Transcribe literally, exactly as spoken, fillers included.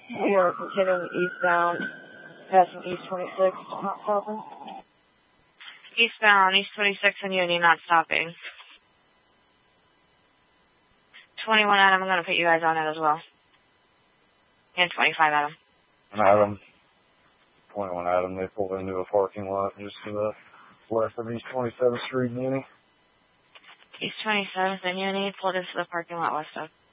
We are continuing eastbound, passing East twenty-six, not stopping. Eastbound, East twenty-six and Union, not stopping. twenty-one Adam, I'm going to put you guys on it as well. And twenty-five Adam. Adam. twenty-one Adam, they pulled into a parking lot just to the west of East twenty-seventh Street, Uni. East twenty-seventh and Uni, pulled into the parking lot west of.